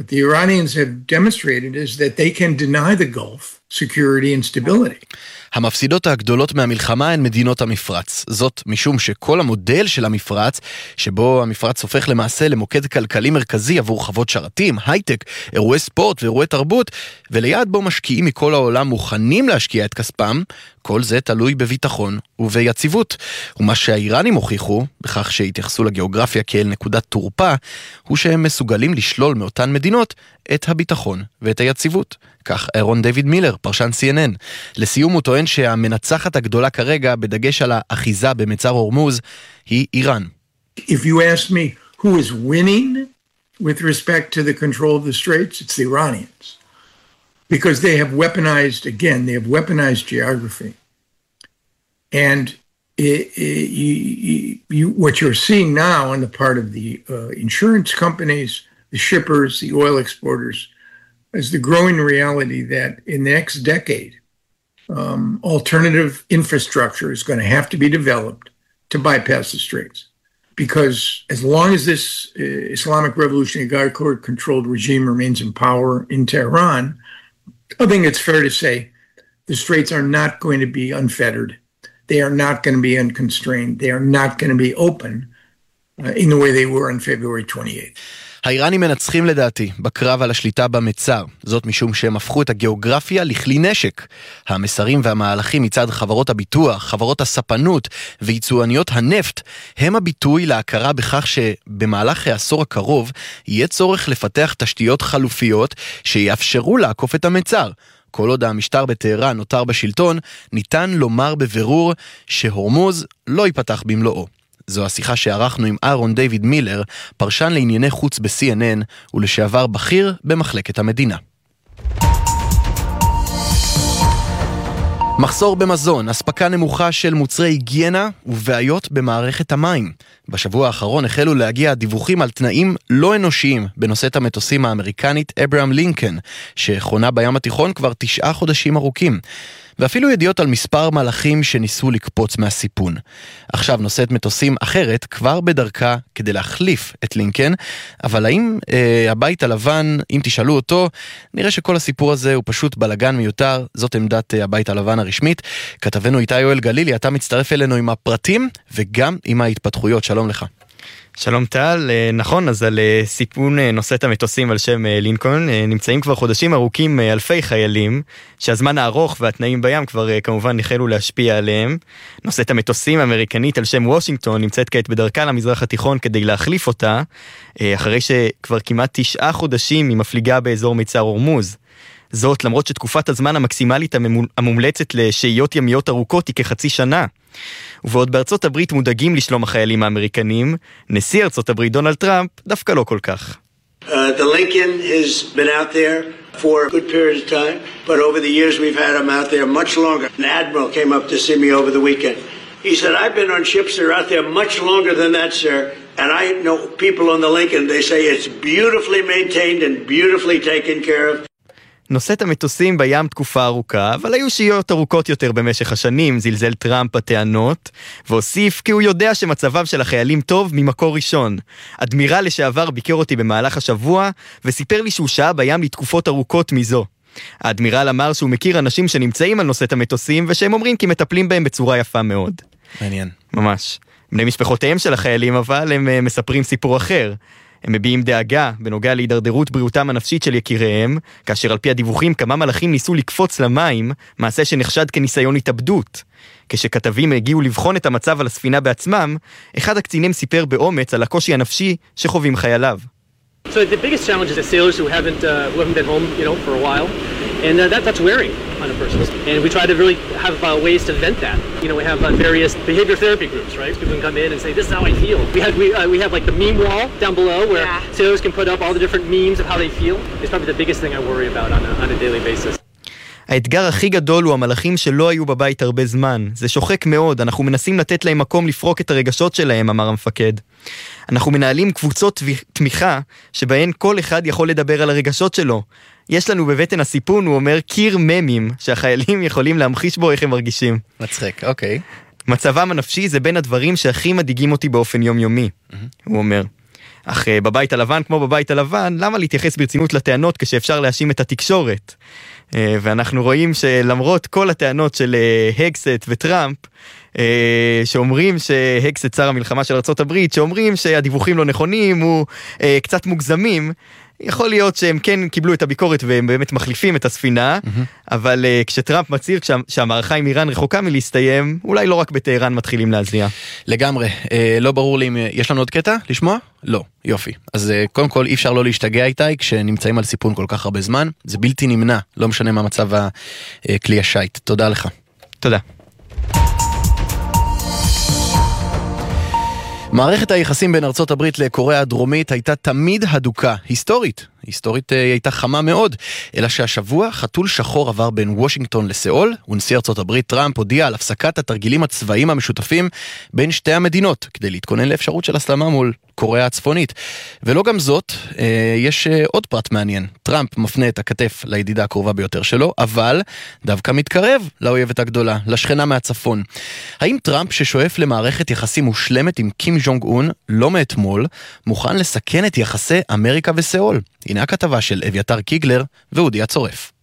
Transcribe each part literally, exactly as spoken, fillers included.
What the Iranians have demonstrated is that they can deny the Gulf security and stability. המפסידות הגדולות מהמלחמה הן מדינות המפרץ. זאת משום שכל המודל של המפרץ, שבו המפרץ הופך למעשה למוקד כלכלי מרכזי עבור חוות שרתים, הייטק, אירועי ספורט ואירועי תרבות, וליד בו משקיעים מכל העולם מוכנים להשקיע את כספם, כל זה תלוי בביטחון וביציבות. ומה שהאיראנים הוכיחו, בכך שהתייחסו לגיאוגרפיה כאל נקודת תורפה, הוא שהם מסוגלים לשלול מאותן מדינות את הביטחון ואת היציבות. כך אירון דיוויד מילר, פרשן סי אן אן. לסיום הוא טוען שהמנצחת הגדולה כרגע, בדגש על האחיזה במצר הורמוז, היא איראן. If you ask me who is winning with respect to the control of the straits, it's the Iranians. Because they have weaponized, again, they have weaponized geography. And it, it, you, you, what you're seeing now on the part of the uh, insurance companies, the shippers, the oil exporters, is the growing reality that in the next decade, um, alternative infrastructure is going to have to be developed to bypass the straits. Because as long as this uh, Islamic Revolutionary Guard-controlled regime remains in power in Tehran, I think it's fair to say the straits are not going to be unfettered. They are not going to be unconstrained. They are not going to be open uh, in the way they were on February twenty-eighth. האיראנים מנצחים לדעתי בקרב על השליטה במצר, זאת משום שהם הפכו את הגיאוגרפיה לכלי נשק. המסרים והמהלכים מצד חברות הביטוח, חברות הספנות ויצואניות הנפט, הם הביטוי להכרה בכך שבמהלך העשור הקרוב יהיה צורך לפתח תשתיות חלופיות שיאפשרו לעקוף את המצר. כל עוד המשטר בטהרן נותר בשלטון, ניתן לומר בבירור שהורמוז לא ייפתח במלואו. זו השיחה שערכנו עם אירון דיוויד מילר, פרשן לענייני חוץ ב-סי אן אן ולשעבר בכיר במחלקת המדינה. מחסור במזון, אספקה נמוכה של מוצרי היגיינה ובעיות במערכת המים. בשבוע האחרון החלו להגיע דיווחים על תנאים לא אנושיים בנושאת המטוסים האמריקנית אברהם לינקולן, שחונה בים התיכון כבר תשעה חודשים ארוכים. ואפילו ידיעות על מספר מלאכים שניסו לקפוץ מהסיפון. עכשיו נושאת מטוסים אחרת כבר בדרכה כדי להחליף את לינקולן, אבל האם אה, הבית הלבן, אם תשאלו אותו, נראה שכל הסיפור הזה הוא פשוט בלגן מיותר. זאת עמדת אה, הבית הלבן הרשמית. כתבנו איתי יואל גלילי, אתה מצטרף אלינו עם הפרטים וגם עם ההתפתחויות. שלום לך. שלום טל, נכון, אז על סיפון נושאת המטוסים על שם לינקולן נמצאים כבר חודשים ארוכים אלפי חיילים, שהזמן הארוך והתנאים בים כבר כמובן החלו להשפיע עליהם. נושאת המטוסים האמריקנית על שם וושינגטון נמצאת כעת בדרכה למזרח התיכון כדי להחליף אותה, אחרי שכבר כמעט תשעה חודשים היא מפליגה באזור מצר הורמוז. זאת למרות שתקופת הזמן המקסימלית המומלצת לשהיות ימיות ארוכות היא כחצי שנה. ובעוד בארצות הברית מודאגים לשלום החיילים האמריקנים, נשיא ארצות הברית דונלד טראמפ דווקא לא כל כך. Uh, the Lincoln has been out there for a good period of time, but over the years we've had him out there much longer. An admiral came up to see me over the weekend. He said, I've been on ships that are out there much longer than that, sir, and I know people on the Lincoln, they say it's beautifully maintained and beautifully taken care of. נושאת המטוסים בים תקופה ארוכה, אבל היו שהיות ארוכות יותר במשך השנים, זלזל טראמפ בטענות, והוסיף כי הוא יודע שמצבם של החיילים טוב ממקור ראשון. אדמירל לשעבר ביקר אותי במהלך השבוע, וסיפר לי שהוא שהה בים לתקופות ארוכות מזו. האדמירל אמר שהוא מכיר אנשים שנמצאים על נושאת המטוסים, ושהם אומרים כי מטפלים בהם בצורה יפה מאוד. מעניין. ממש. בני משפחותיהם של החיילים, אבל הם מספרים סיפור אחר. הם מביעים דאגה בנוגע להידרדרות בריאותם הנפשית של יקיריהם, כאשר על פי הדיווחים כמה מלאכים ניסו לקפוץ למים, מעשה שנחשד כניסיון התאבדות. כשכתבים הגיעו לבחון את המצב על הספינה בעצמם, אחד הקצינים סיפר באומץ על הקושי הנפשי שחווים חייליו. So the biggest challenge is the sailors who haven't, uh, who haven't been home, you know, for a while. And uh, that, that's wearing on a person. And we try to really have uh, ways to vent that. You know, we have uh, various behavior therapy groups, right? People can come in and say, this is how I feel. We have, we, uh, we have like the meme wall down below where yeah. sailors can put up all the different memes of how they feel. It's probably the biggest thing I worry about on a, on a daily basis. האתגר הכי גדול הוא המלאכים שלא היו בבית הרבה זמן. זה שוחק מאוד, אנחנו מנסים לתת להם מקום לפרוק את הרגשות שלהם, אמר המפקד. אנחנו מנהלים קבוצות תמיכה שבהן כל אחד יכול לדבר על הרגשות שלו. יש לנו בבטן הסיפון, הוא אומר, קיר ממים, שהחיילים יכולים להמחיש בו איך הם מרגישים. מצחיק, אוקיי. מצבם הנפשי זה בין הדברים שהכי מדאיגים אותי באופן יומיומי, הוא אומר. אך בבית הלבן, כמו בבית הלבן, למה להתייחס ברצינות לטענות כשאפשר להאשים את התקשורת? ואנחנו רואים שלמרות כל הטענות של הגסט וטראמפ, שאומרים שהגסט שר המלחמה של ארצות הברית, שאומרים שהדיווחים לא נכונים, הוא קצת מוגזמים, יכול להיות שהם כן קיבלו את הביקורת והם באמת מחליפים את הספינה, אבל כשטראמפ מצהיר שהמערכה עם איראן רחוקה מלהסתיים, אולי לא רק בטהרן מתחילים להזיע. לגמרי, לא ברור לי אם יש לנו עוד קטע לשמוע? לא, יופי. אז קודם כל אי אפשר לא להשתגע איתי כשנמצאים על סיפון כל כך הרבה זמן, זה בלתי נמנע, לא משנה מה מצב הכלי השייט. תודה לך. תודה. מערכת היחסים בין ארצות הברית לקוריאה הדרומית הייתה תמיד הדוקה, היסטורית. היסטורית היא הייתה חמה מאוד, אלא שהשבוע חתול שחור עבר בין וושינגטון לסאול, ונשיא ארצות הברית טראמפ הודיע על הפסקת התרגילים הצבאיים המשותפים בין שתי המדינות, כדי להתכונן לאפשרות של הסלמה מול קוריאה הצפונית. ולא גם זאת, יש עוד פרט מעניין. טראמפ מפנה את הכתף לידידה הקרובה ביותר שלו, אבל דווקא מתקרב לאויבת הגדולה, לשכנה מהצפון. האם טראמפ ששואף למערכת יחסים מושלמת עם קים ז'ונג און, לא מאתמול, מוכן לסכן את יחסי אמריקה וסאול? הנה הכתבה של אביתר קיגלר ואודי הצורף.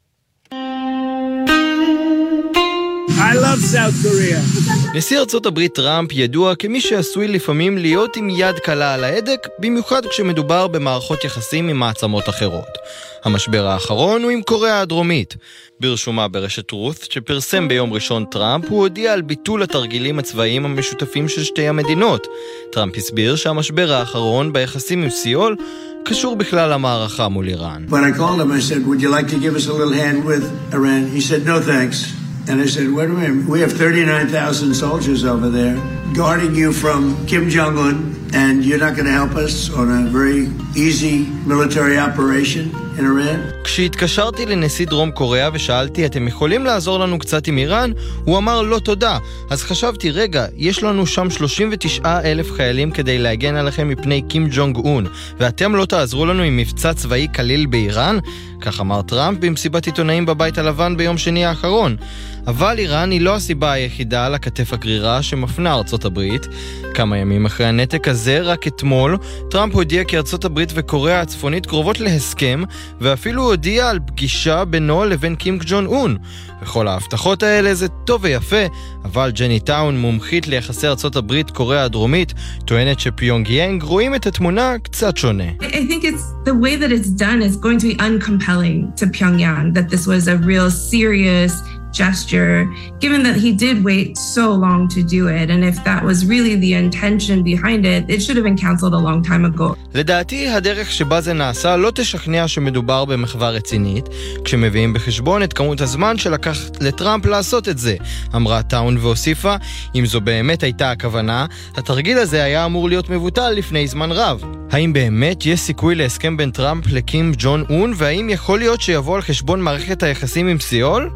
I love South Korea. נשיא ארצות הברית טראמפ ידוע כמי שעשוי לפעמים להיות עם יד קלה על ההדק, במיוחד כשמדובר במערכות יחסים עם מעצמות אחרות. המשבר האחרון הוא עם קוריאה הדרומית. ברשומה ברשת רות שפרסם ביום ראשון טראמפ, הוא הודיע על ביטול התרגילים הצבאיים המשותפים של שתי המדינות. טראמפ הסביר שהמשבר האחרון ביחסים עם סיול קשור בכלל למערכה מול איראן. When I called him, I said, would you like to give us a little hand with Iran? He said, no thanks. And I said, wait a minute, we have thirty-nine thousand soldiers over there guarding you from Kim Jong-un, and you're not going to help us on a very easy military operation in Iran? כשהתקשרתי לנשיא דרום קוריאה ושאלתי, אתם יכולים לעזור לנו קצת עם איראן? הוא אמר, לא תודה. אז חשבתי, רגע, יש לנו שם שלושים ותשעה אלף חיילים כדי להגן עליכם מפני קים ג'ונג און, ואתם לא תעזרו לנו עם מבצע צבאי כליל באיראן? כך אמר טראמפ במסיבת עיתונאים בבית הלבן ביום שני האחרון. אבל איראן היא לא הסיבה היחידה לכתף הגרירה שמפנה ארצות הברית. כמה ימים אחרי הנתק הזה, רק אתמול, טראמפ הודיע כי ארצות הברית וקוריאה הצפונית קרובות להסכם, ואפילו הודיע על פגישה בינו לבין קים ג'ון און. וכל ההבטחות האלה זה טוב ויפה, אבל ג'ני טאון, מומחית ליחסי ארצות הברית קוריאה הדרומית, טוענת שפיונג יאנג רואים את התמונה קצת שונה. I think it's the way that it's done is going to be uncompelling to Pyongyang, that this was a real serious gesture, given that he did wait so long to do it, and if that was really the intention behind it, it should have been canceled a long time ago. לדעתי, הדרך שבה זה נעשה לא תשכנע שמדובר במחווה רצינית, כשמביאים בחשבון את כמות הזמן שלקח לטראמפ לעשות את זה, אמרה טאון והוסיפה, אם זו באמת הייתה הכוונה, התרגיל הזה היה אמור להיות מבוטל לפני זמן רב. האם באמת יש סיכוי להסכם בין טראמפ לקים ג'ון און, והאם יכול להיות שיבוא על חשבון מערכת היחסים עם סיול?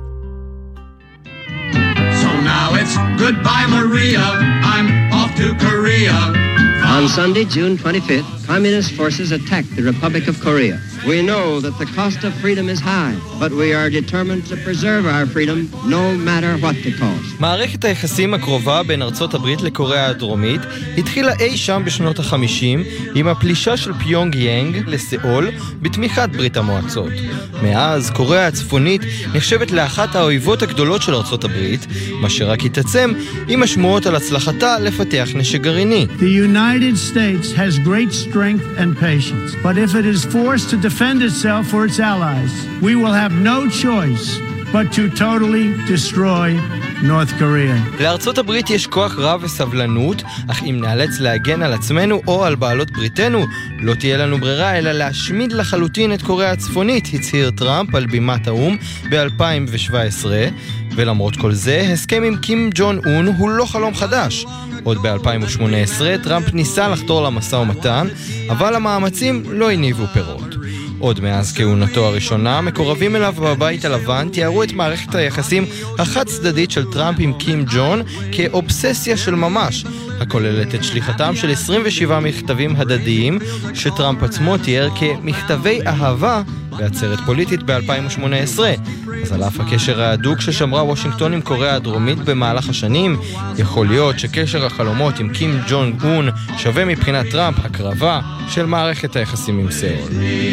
Now it's goodbye Maria, I'm off to Korea. On Sunday, June twenty-fifth, communist forces attacked the Republic of Korea. We know that the cost of freedom is high, but we are determined to preserve our freedom no matter what the cost. מערכת היחסים הקרובה בין ארצות הברית לקוריאה הדרומית התחילה אי שם בשנות ה-חמישים עם הפלישה של פיונג יאנג לסאול בתמיכת ברית המועצות. מאז קוריאה הצפונית נחשבת לאחת האויבות הגדולות של ארצות הברית, מה שרק התעצם עם השמועות על הצלחתה לפתח נשק גרעיני. The United States has great strength and patience, but if it is forced to defend itself or its allies, we will have no choice but to totally destroy North Korea. לארצות הברית יש כוח רב וסבלנות, אך אם נאלץ להגן על עצמנו או על בעלות בריתנו, לא תהיה לנו ברירה אלא להשמיד לחלוטין את קוריאה הצפונית, הצהיר טראמפ על בימת האום ב-אלפיים שבע עשרה, ולמרות כל זה, הסכם עם קים ג'ון און הוא לא חלום חדש. עוד ב-אלפיים שמונה עשרה טראמפ ניסה לחתור למשא ומתן, אבל המאמצים לא הניבו פירות. עוד מאז כהונתו הראשונה, מקורבים אליו בבית הלבן תיארו את מערכת היחסים החד צדדית של טראמפ עם קים ג'ון כאובססיה של ממש, הכוללת את שליחתם של עשרים ושבעה מכתבים הדדיים, שטראמפ עצמו תיאר כמכתבי אהבה בעצרת פוליטית ב-אלפיים שמונה עשרה. אז על אף הקשר ההדוק ששמרה וושינגטון עם קוריאה הדרומית במהלך השנים, יכול להיות שקשר החלומות עם קים ג'ונג און שווה מבחינת טראמפ הקרבה של מערכת היחסים עם סאול.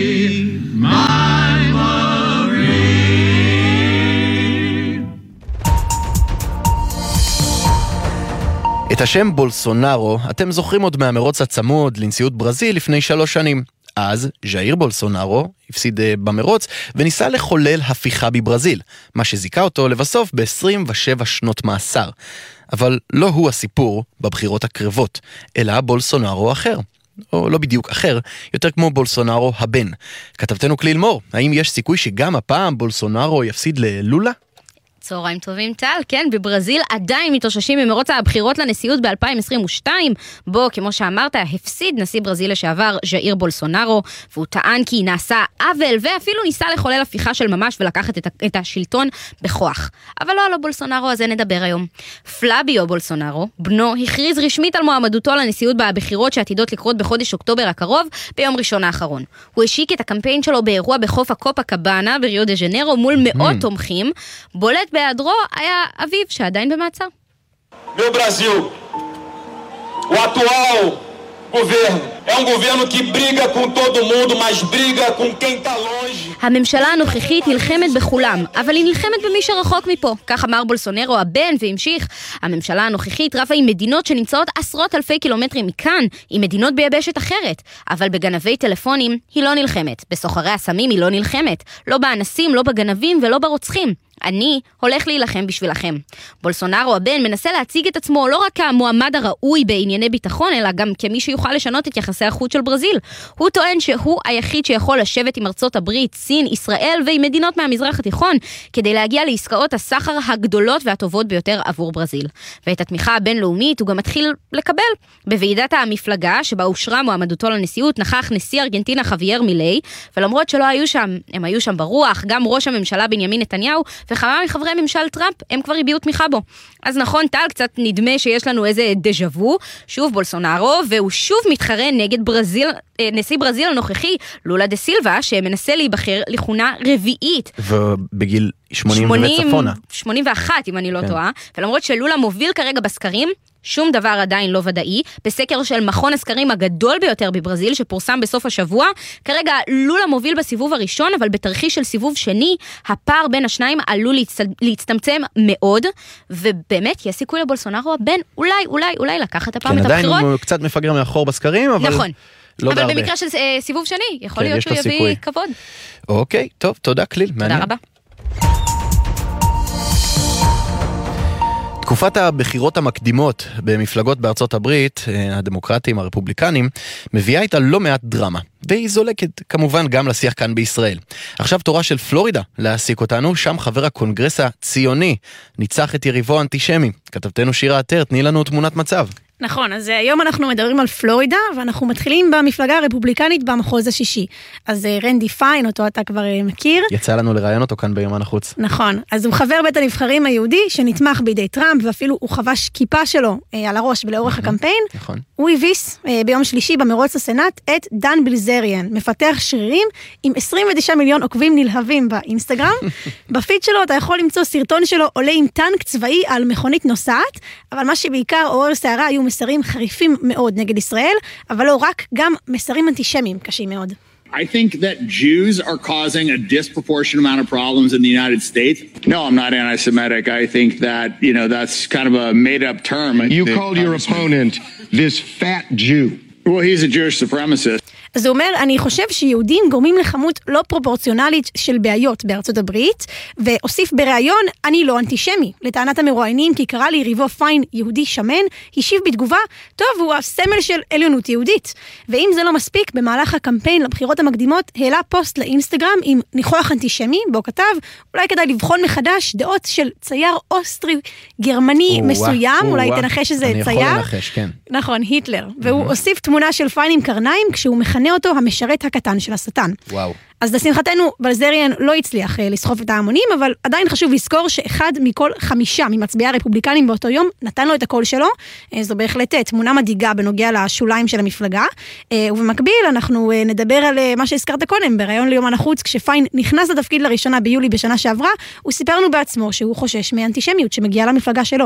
את השם בולסונארו אתם זוכרים עוד מהמרוץ הצמוד לנשיאות ברזיל לפני שלוש שנים. אז ז'איר בולסונארו הפסיד במרוץ וניסה לחולל הפיכה בברזיל, מה שזיקה אותו לבסוף ב-עשרים ושבע שנות מאסר. אבל לא הוא הסיפור בבחירות הקרבות, אלא בולסונארו אחר. או לא בדיוק אחר, יותר כמו בולסונארו הבן. כתבתנו כליל מור, האם יש סיכוי שגם הפעם בולסונארו יפסיד ללולה? צהריים טובים טל, כן, בברזיל עדיין מתאוששים ממרוץ הבחירות לנשיאות ב-אלפיים עשרים ושתיים, בו, כמו שאמרת, הפסיד נשיא ברזיל לשעבר ז'איר בולסונארו, והוא טען כי נעשה עוול, ואפילו ניסה לחולל הפיכה של ממש ולקחת את, את השלטון בכוח. אבל לא על הבולסונארו הזה נדבר היום. פלאביו בולסונארו, בנו, הכריז רשמית על מועמדותו לנשיאות בבחירות שעתידות לקרות בחודש אוקטובר הקרוב, ביום ראשון האחרון. הוא השיק את הקמפיין שלו באירוע בחוף הקופה קבאנה בריו דה ז'נרו מול מאות mm. תומכים. בולט בהיעדרו היה אביו שעדיין במעצר. Meu Brasil, o atual governo é um governo que briga com todo mundo, mas briga com quem tá longe. הממשלה הנוכחית נלחמת בכולם, אבל היא נלחמת במי שרחוק מפה. כך אמר בולסונארו הבן והמשיך. הממשלה הנוכחית רבה עם מדינות שנמצאות עשרות אלפי קילומטרים מכאן, עם מדינות ביבשת אחרת. אבל בגנבי טלפונים היא לא נלחמת. בסוחרי הסמים היא לא נלחמת. לא באנסים, לא בגנבים ולא ברוצחים. אני הולך להילחם בשבילכם. בולסונארו הבן מנסה להציג את עצמו לא רק כמועמד הראוי בענייני ביטחון, אלא גם כמי שיוכל לשנות את יחסי החוץ של ברזיל. הוא טוען שהוא היחיד שיכול לשבת עם ארצות הברית, סין, ישראל ועם מדינות מהמזרח התיכון, כדי להגיע לעסקאות הסחר הגדולות והטובות ביותר עבור ברזיל. ואת התמיכה הבינלאומית הוא גם מתחיל לקבל. בוועידת המפלגה שבה אושרה מועמדותו לנשיאות נכח נשיא ארגנטינה חווייר מילי, ולמרות שלא היו שם, הם היו שם ברוח, גם ראש הממשלה בנימין נתניהו וכמה מחברי ממשל טראמפ הם כבר הביעו תמיכה בו. אז נכון, טל, קצת נדמה שיש לנו איזה דז'אבו, שוב בולסונארו, והוא שוב מתחרה נגד ברזיל, נשיא ברזיל הנוכחי, לולה דה סילבה, שמנסה להיבחר לכהונה רביעית. ובגיל שמונים וצפונה. שמונים ואחת, אם אני לא טועה. ולמרות שלולה מוביל כרגע בסקרים, שום דבר עדיין לא ודאי. בסקר של מכון הסקרים הגדול ביותר בברזיל, שפורסם בסוף השבוע, כרגע לולה מוביל בסיבוב הראשון, אבל בתרחיש של סיבוב שני, הפער בין השניים עלול להצטמצם מאוד, ובאמת יש סיכוי לבולסונארו הבן, אולי, אולי, אולי לקחת הפעם את הבחירות. עדיין הוא קצת מפגר מאחור בסקרים, אבל... נכון. לא אבל במקרה של סיבוב שני, יכול להיות שהוא יביא כבוד. אוקיי, טוב, תודה כליל, מעניין. תודה רבה. תקופת הבחירות המקדימות במפלגות בארצות הברית, הדמוקרטים, הרפובליקנים, מביאה איתה לא מעט דרמה, והיא זולקת כמובן גם לשיח כאן בישראל. עכשיו תורה של פלורידה להעסיק אותנו, שם חבר הקונגרס הציוני ניצח את יריבו האנטישמי. כתבתנו שירה עטר, תני לנו תמונת מצב. נכון, אז היום אנחנו מדברים על פלורידה, ואנחנו מתחילים במפלגה הרפובליקנית במחוז השישי. אז רנדי פיין, אותו אתה כבר מכיר. יצא לנו לראיין אותו כאן ביומן החוץ. נכון, אז הוא חבר בית הנבחרים היהודי, שנתמך בידי טראמפ, ואפילו הוא חבש כיפה שלו על הראש ולאורך הקמפיין. נכון. הוא הביס ביום שלישי במרוץ הסנאט את דן בילזריאן, מפתח שרירים עם עשרים ותשעה מיליון עוקבים נלהבים באינסטגרם. בפיד שלו אתה יכול למצוא סרטון שלו עולה עם טנק צבאי על מכונית נוסעת, אבל מה שבעיקר עורר שערה היו מסרים חריפים מאוד נגד ישראל, אבל לא רק, גם מסרים אנטישמיים קשים מאוד. I think that Jews are causing a disproportionate amount of problems in the United States. No, I'm not anti-Semitic. I think that, you know, that's kind of a made-up term. You called your opponent this fat Jew. Well, he's a Jewish supremacist. אז הוא אומר, אני חושב שיהודים גורמים לכמות לא פרופורציונלית של בעיות בארצות הברית, והוסיף בראיון, אני לא אנטישמי. לטענת המרואיינים, כי קרא לי ריבו פיין יהודי שמן, השיב בתגובה, טוב, הוא הסמל של עליונות יהודית. ואם זה לא מספיק, במהלך הקמפיין לבחירות המקדימות, העלה פוסט לאינסטגרם עם ניחוח אנטישמי, בו כתב, אולי כדאי לבחון מחדש דעות של צייר אוסטרי גרמני מסוים, אולי תנחש שזה צייר. אני יכול לנחש, כן. נכון, היטלר. והוא הוסיף תמונה של פיין עם קרניים, כשהוא מכנס מכנה אותו המשרת הקטן של השטן. וואו. אז לשמחתנו, בלזריאן לא הצליח לסחוף את ההמונים, אבל עדיין חשוב לזכור שאחד מכל חמישה ממצביעי הרפובליקנים באותו יום נתן לו את הקול שלו. זו בהחלט תמונה מדאיגה בנוגע לשוליים של המפלגה. ובמקביל אנחנו נדבר על מה שהזכרת קודם, בראיון ליומן החוץ, כשפיין נכנס לתפקיד לראשונה ביולי בשנה שעברה, הוא סיפר לנו בעצמו שהוא חושש מאנטישמיות שמגיעה למפלגה שלו.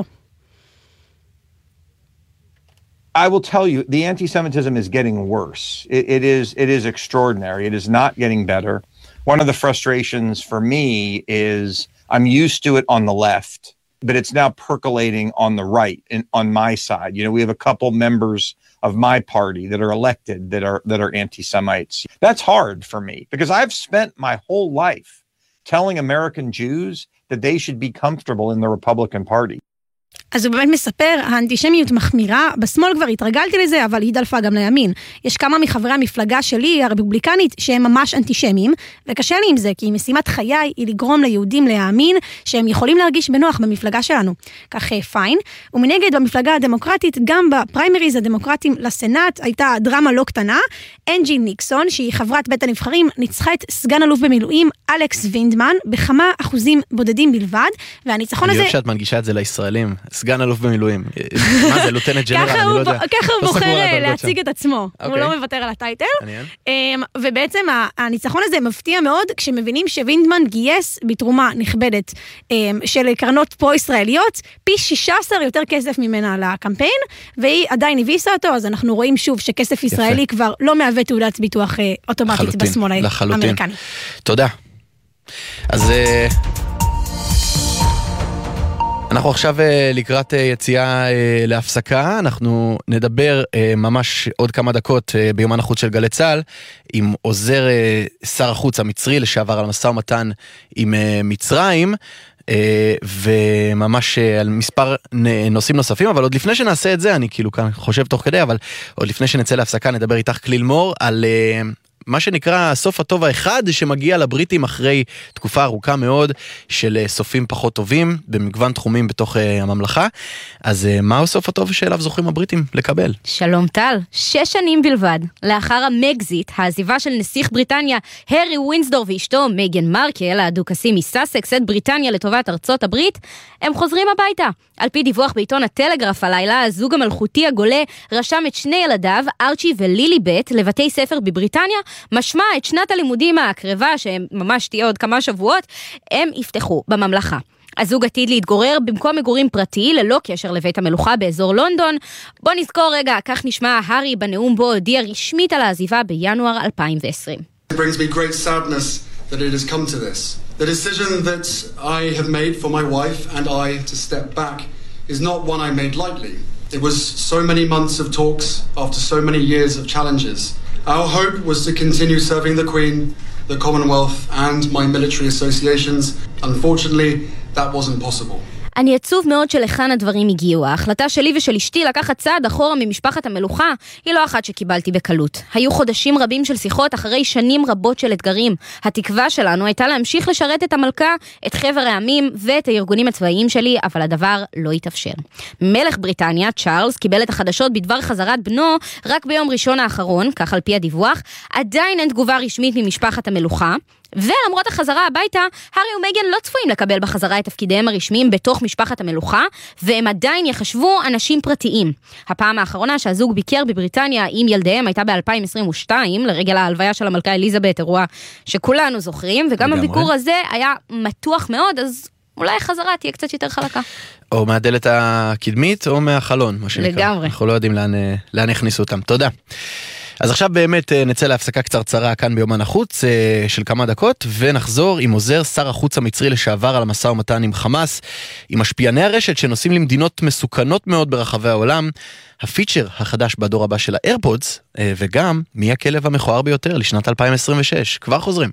I will tell you, the anti-Semitism is getting worse. It, it is, it is extraordinary. It is not getting better. One of the frustrations for me is I'm used to it on the left, but it's now percolating on the right and on my side. You know, we have a couple members of my party that are elected that are, that are anti-Semites. That's hard for me because I've spent my whole life telling American Jews that they should be comfortable in the Republican Party. אז הוא באמת מספר, האנטישמיות מחמירה, בשמאל כבר התרגלתי לזה, אבל היא דלפה גם לימין. יש כמה מחברי המפלגה שלי, הרפובליקנית, שהם ממש אנטישמים, וקשה לי עם זה, כי משימת חיי היא לגרום ליהודים להאמין שהם יכולים להרגיש בנוח במפלגה שלנו. כך פיין. ומנגד במפלגה הדמוקרטית, גם בפריימריז הדמוקרטיים לסנאט, הייתה דרמה לא קטנה. אנג'י ניקסון, שהיא חברת בית הנבחרים, ניצחה את סגן אלוף במילואים, אלכס וינדמן, בכמה אחוזים בודדים בלבד, והניצחון הזה... אני חושב שאת מנגישה את זה לישראלים. סגן אלוף במילואים. מה זה, לוטנט ג'נרל? אני לא יודע. ככה הוא בוחר להציג את עצמו. הוא לא מוותר על הטייטל. ובעצם הניצחון הזה מפתיע מאוד, כשמבינים שווינדמן גייס בתרומה נכבדת של קרנות פרו-ישראליות, פי שישה עשר יותר כסף ממנה לקמפיין, והיא עדיין הביסה אותו, אז אנחנו רואים שוב שכסף ישראלי כבר לא מהווה תעודת ביטוח אוטומטית בשמאל האמריקני. תודה. אז... אנחנו עכשיו לקראת יציאה להפסקה, אנחנו נדבר ממש עוד כמה דקות ביומן החוץ של גלי צה"ל, עם עוזר שר החוץ המצרי לשעבר על משא ומתן עם מצרים, וממש על מספר נושאים נוספים, אבל עוד לפני שנעשה את זה, אני כאילו כאן חושב תוך כדי, אבל עוד לפני שנצא להפסקה נדבר איתך כליל מור על... מה שנקרא סוף הטוב האחד שמגיע לבריטים אחרי תקופה ארוכה מאוד של סופים פחות טובים במגוון תחומים בתוך הממלכה. אז מהו סוף הטוב שאליו זוכים הבריטים לקבל? שלום טל, שש שנים בלבד לאחר המגזיט, העזיבה של נסיך בריטניה הרי ווינסדור ואשתו מייגן מרקל, הדוכסים מסאסקס את בריטניה לטובת ארצות הברית, הם חוזרים הביתה. על פי דיווח בעיתון הטלגרף הלילה, הזוג המלכותי הגולה רשם את שני ילדיו, ארצ'י וליליבט, לבתי ספר בבריטניה, משמע את שנת הלימודים הקרבה, שהם ממש תהיה עוד כמה שבועות, הם יפתחו בממלכה. הזוג עתיד להתגורר במקום מגורים פרטי, ללא קשר לבית המלוכה באזור לונדון. בוא נזכור רגע, כך נשמע הארי בנאום בו הודיע רשמית על העזיבה בינואר אלפיים ועשרים. It brings me great sadness that it has come to this. The decision that I have made for my wife and I to step back is not one I made lightly. It was so many months of talks after so many years of challenges. Our hope was to continue serving the Queen, the Commonwealth and my military associations. Unfortunately, that wasn't possible. אני עצוב מאוד שלכאן הדברים הגיעו. ההחלטה שלי ושל אשתי לקחת צעד אחורה ממשפחת המלוכה היא לא אחת שקיבלתי בקלות. היו חודשים רבים של שיחות אחרי שנים רבות של אתגרים. התקווה שלנו הייתה להמשיך לשרת את המלכה, את חבר העמים ואת הארגונים הצבאיים שלי, אבל הדבר לא התאפשר. מלך בריטניה, צ'ארלס, קיבל את החדשות בדבר חזרת בנו רק ביום ראשון האחרון, כך על פי הדיווח. עדיין אין תגובה רשמית ממשפחת המלוכה. ולמרות החזרה הביתה, הארי ומייגן לא צפויים לקבל בחזרה את תפקידיהם הרשמיים בתוך משפחת המלוכה, והם עדיין יחשבו אנשים פרטיים. הפעם האחרונה שהזוג ביקר בבריטניה עם ילדיהם הייתה ב-אלפיים עשרים ושתיים, לרגל ההלוויה של המלכה אליזבת, אירוע שכולנו זוכרים, וגם הביקור הזה היה מתוח מאוד, אז אולי החזרה תהיה קצת יותר חלקה. או מהדלת הקדמית או מהחלון, מה שנקרא. לגמרי. אנחנו לא יודעים לאן, לאן הכניסו אותם. תודה. אז עכשיו באמת נצא להפסקה קצרצרה כאן ביומן החוץ של כמה דקות, ונחזור עם עוזר שר החוץ המצרי לשעבר על המשא ומתן עם חמאס, עם משפיעני הרשת שנוסעים למדינות מסוכנות מאוד ברחבי העולם, הפיצ'ר החדש בדור הבא של האיירפודס, וגם מי הכלב המכוער ביותר לשנת אלפיים עשרים ושש. כבר חוזרים.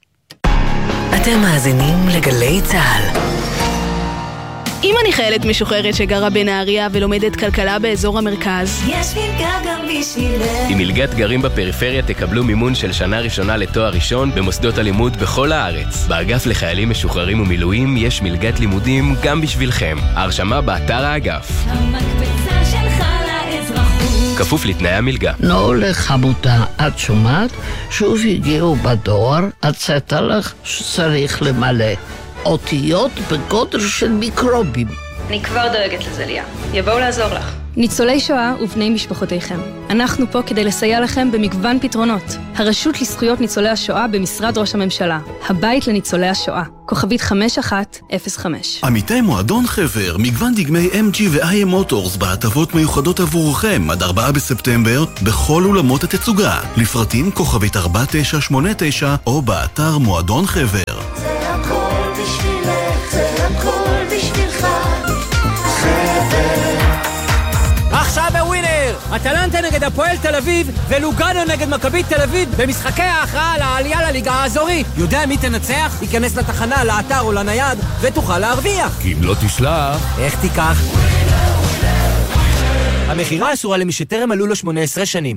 אתם מאזינים לגלי צה"ל. אם אני חיילת משוחררת שגרה בנהריה ולומדת כלכלה באזור המרכז, יש מלגה גם בשבילך. עם מלגת גרים בפריפריה תקבלו מימון של שנה ראשונה לתואר ראשון במוסדות הלימוד בכל הארץ. באגף לחיילים משוחררים ומילואים יש מלגת לימודים גם בשבילכם. ההרשמה באתר האגף. המקבצה שלך לאזרחות. כפוף לתנאי המלגה. נו לחמותה, את שומעת? שוב הגיעו בדואר, הצאת לך שצריך למלא. אותיות בגודל של מיקרובים. אני כבר דואגת לזה, ליה. יבואו לעזור לך. ניצולי שואה ובני משפחותיכם. אנחנו פה כדי לסייע לכם במגוון פתרונות. הרשות לזכויות ניצולי השואה במשרד ראש הממשלה. הבית לניצולי השואה. כוכבית חמש אחת אפס חמש. עמיתי מועדון חבר, מגוון דגמי אם ג'י ו-איי אם מוטורס בהטבות מיוחדות עבורכם עד ארבעה בספטמבר בכל אולמות התצוגה. לפרטים כוכבית ארבע תשע שמונה תשע או באתר מועדון חבר. זה הכל בשבילך, זה הכל בשבילך. חבר. עכשיו בווינר! אטלנטה נגד הפועל תל אביב ולוגאנו נגד מכבי תל אביב במשחקי ההכרעה על העלייה לליגה האזורית. יודע מי תנצח? ייכנס לתחנה, לאתר או לנייד ותוכל להרוויח. כי אם לא תשלח... איך תיקח? המחירה אסורה למי שטרם מלאו לו שמונה עשרה שנים.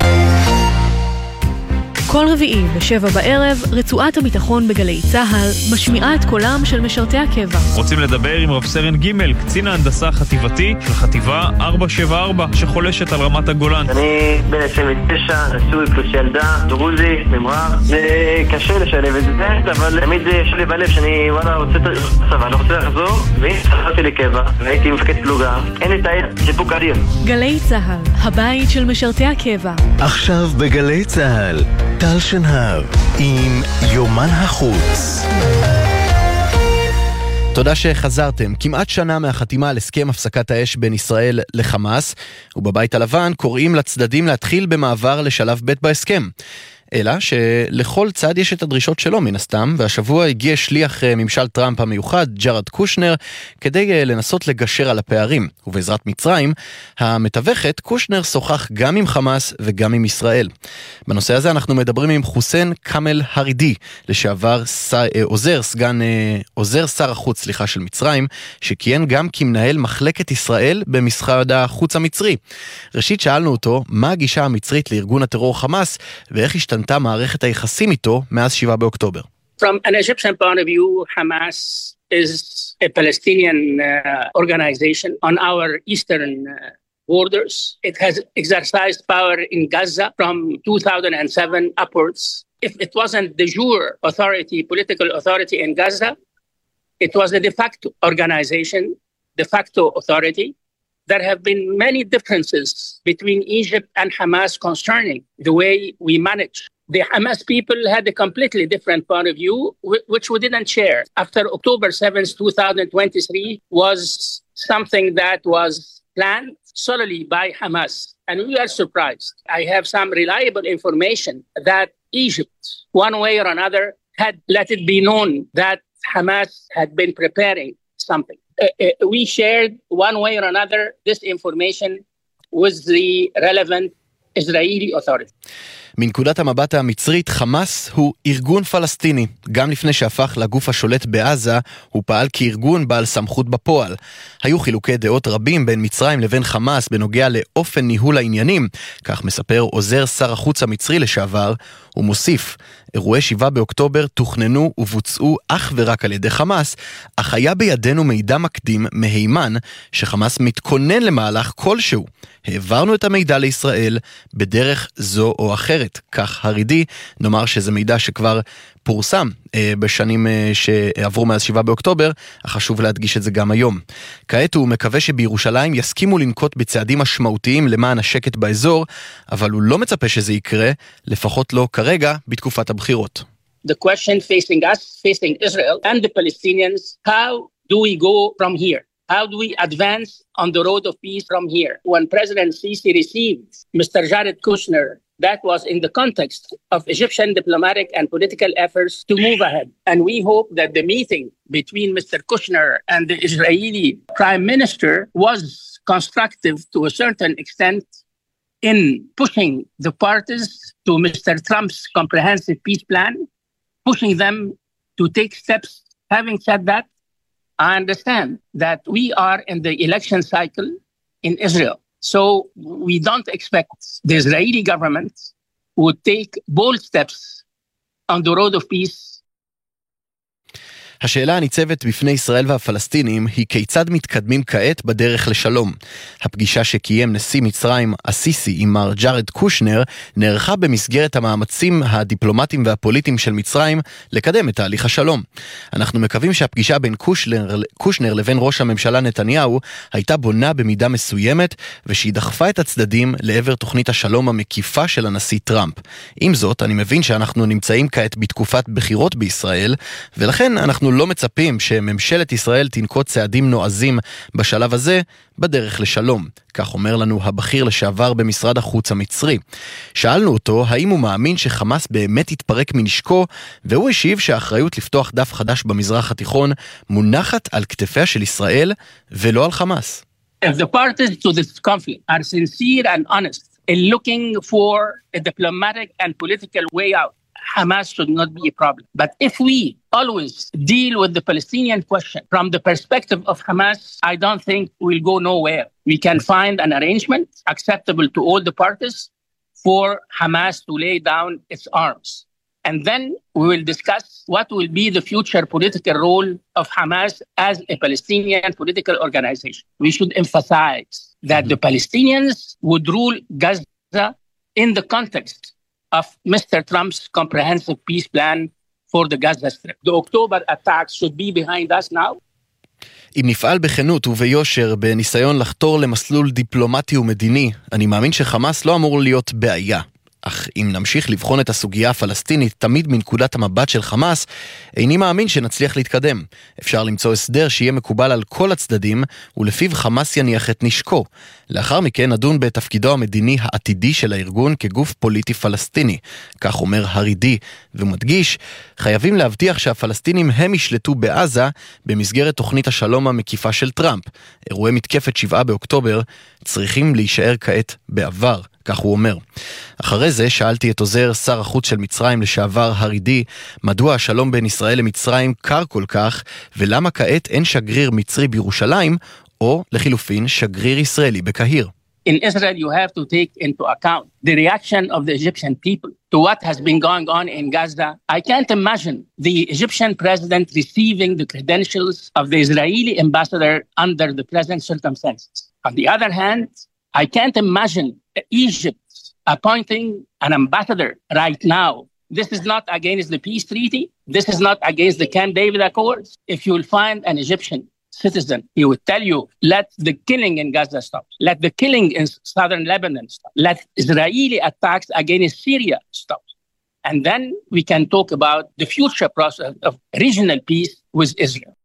כל רביעי בשבע בערב, רצועת הביטחון בגלי צהל משמיעה את קולם של משרתי הקבע. רוצים לדבר עם רב סרן ג' קצין ההנדסה החטיבתי של חטיבה ארבע שבע ארבע שחולשת על רמת הגולן. אני בן עשרים ותשע, נשוי פלוס ילדה, דרוזי, ממרח. זה קשה לשלב את זה, אבל תמיד יש לי בלב שאני וואלה רוצה צבא, לא רוצה לחזור, והנה חזרתי לקבע, והייתי מפקד פלוגה. אין לי תאי, סיפוק אדיר. גלי צהל, הבית של משרתי הקבע. עכשיו בגלי צהל. טל שנהב עם יומן החוץ. תודה שחזרתם. כמעט שנה מהחתימה על הסכם הפסקת האש בין ישראל לחמאס, ובבית הלבן קוראים לצדדים להתחיל במעבר לשלב ב' בהסכם. אלא שלכל צד יש את הדרישות שלו מן הסתם, והשבוע הגיע שליח ממשל טראמפ המיוחד, ג'רד קושנר, כדי לנסות לגשר על הפערים. ובעזרת מצרים, המתווכת, קושנר שוחח גם עם חמאס וגם עם ישראל. בנושא הזה אנחנו מדברים עם חוסיין כמאל הרידי, לשעבר עוזר, סגן, עוזר שר החוץ, סליחה, של מצרים, שכיהן גם כמנהל מחלקת ישראל במשרד החוץ המצרי. ראשית שאלנו אותו, מה הגישה המצרית לארגון הטרור חמאס, ואיך השתנתה מערכת היחסים איתו מאז שבעה באוקטובר. From an Egyptian point of view, Hamas is a Palestinian uh, organization on our eastern uh, borders. It has exercised power in Gaza from two thousand seven upwards. If it wasn't the jure authority, political authority in Gaza, it was a de facto organization, de facto authority. There have been many differences between Egypt and Hamas concerning the way we manage. The Hamas people had a completely different point of view, which we didn't share. After October seventh, twenty twenty-three was something that was planned solely by Hamas. And we are surprised. I have some reliable information that Egypt, one way or another, had let it be known that Hamas had been preparing something. Uh, uh, we shared one way or another this information with the relevant Israeli authority. מנקודת המבט המצרית, חמאס הוא ארגון פלסטיני. גם לפני שהפך לגוף השולט בעזה, הוא פעל כארגון בעל סמכות בפועל. היו חילוקי דעות רבים בין מצרים לבין חמאס בנוגע לאופן ניהול העניינים, כך מספר עוזר שר החוץ המצרי לשעבר, הוא מוסיף, אירועי שבעה באוקטובר תוכננו ובוצעו אך ורק על ידי חמאס, אך היה בידינו מידע מקדים מהימן שחמאס מתכונן למהלך כלשהו. העברנו את המידע לישראל בדרך זו או אחרת. כך הרידי, נאמר שזה מידע שכבר פורסם אה, בשנים אה, שעברו מאז שבעה באוקטובר, אך חשוב להדגיש את זה גם היום. כעת הוא מקווה שבירושלים יסכימו לנקוט בצעדים משמעותיים למען השקט באזור, אבל הוא לא מצפה שזה יקרה, לפחות לא כרגע בתקופת הבחירות. The question facing us, facing Israel and the Palestinians, how do we go from here? How do we advance on the road of peace from here? When President Sisi received Mister Jared Kushner, that was in the context of Egyptian diplomatic and political efforts to move ahead. And we hope that the meeting between Mister Kushner and the Israeli Prime Minister was constructive to a certain extent in pushing the parties to Mister Trump's comprehensive peace plan, pushing them to take steps. Having said that, I understand that we are in the election cycle in Israel. So we don't expect the Israeli government would take bold steps on the road of peace. השאלה הניצבת בפני ישראל והפלסטינים היא כיצד מתקדמים כעת בדרך לשלום. הפגישה שקיים נשיא מצרים הסיסי עם מר ג'ארד קושנר נערכה במסגרת המאמצים הדיפלומטיים והפוליטיים של מצרים לקדם את תהליך השלום. אנחנו מקווים שהפגישה בין קושנר, קושנר לבין ראש הממשלה נתניהו הייתה בונה במידה מסוימת ושהיא דחפה את הצדדים לעבר תוכנית השלום המקיפה של הנשיא טראמפ. עם זאת, אני מבין שאנחנו נמצאים כעת בתקופת בחירות בישראל, ולכן אנחנו לא מצפים שממשלת ישראל תנקוט צעדים נועזים בשלב הזה בדרך לשלום. כך אומר לנו הבכיר לשעבר במשרד החוץ המצרי. שאלנו אותו האם הוא מאמין שחמאס באמת יתפרק מנשקו, והוא השיב שהאחריות לפתוח דף חדש במזרח התיכון מונחת על כתפיה של ישראל ולא על חמאס. If the parties to this conflict are sincere and honest in looking for a diplomatic and political way out, Hamas should not be a problem. But if we always deal with the Palestinian question from the perspective of Hamas, I don't think we'll go nowhere. We can find an arrangement acceptable to all the parties for Hamas to lay down its arms. And then we will discuss what will be the future political role of Hamas as a Palestinian political organization. We should emphasize that the Palestinians would rule Gaza in the context of Mister Trump's comprehensive peace plan for the Gaza Strip. The October attacks should be behind us now. אם נפעל בכנות וביושר בניסיון לחתור למסלול דיפלומטי ומדיני, אני מאמין שחמאס לא אמור להיות בעיה. אך אם נמשיך לבחון את הסוגיה הפלסטינית תמיד מנקודת המבט של חמאס, איני מאמין שנצליח להתקדם. אפשר למצוא הסדר שיהיה מקובל על כל הצדדים, ולפיו חמאס יניח את נשקו. לאחר מכן נדון בתפקידו המדיני העתידי של הארגון כגוף פוליטי פלסטיני. כך אומר הרידי, ומדגיש, חייבים להבטיח שהפלסטינים הם ישלטו בעזה במסגרת תוכנית השלום המקיפה של טראמפ. אירועי מתקפת שבעה באוקטובר צריכים להישאר כעת בעבר. כך הוא אומר. אחרי זה שאלתי את עוזר שר החוץ של מצרים לשעבר הרידי, מדוע השלום בין ישראל למצרים קר כל כך, ולמה כעת אין שגריר מצרי בירושלים, או לחילופין שגריר ישראלי בקהיר. In Israel, you have to take into account the reaction of the Egyptian people to what has been going on in Gaza. I can't imagine the Egyptian president receiving the credentials of the Israeli ambassador under the present circumstances. On the other hand, I can't imagine Egypt appointing an ambassador right now. This is not against the peace treaty. This is not against the Camp David Accords. If you will find an Egyptian citizen, he would tell you, let the killing in Gaza stop. Let the killing in southern Lebanon stop. Let Israeli attacks against Syria stop. And then we can talk about the future process of regional peace with Israel.